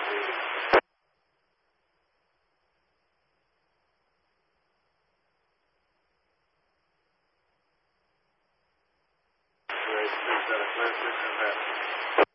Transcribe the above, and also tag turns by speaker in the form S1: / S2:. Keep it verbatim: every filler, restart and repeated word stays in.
S1: Right, six out of five, six and a half.